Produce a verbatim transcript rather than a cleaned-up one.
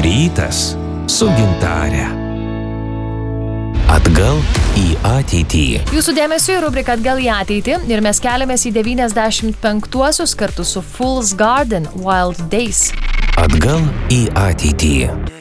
Rytas su Gintare. Atgal į ateitį. Jūsų dėmesio į rubriką Atgal į ateitį ir mes keliamės į devyniasdešimt penktuosius kartu su Fool's Garden Wild Days. Atgal į ateitį.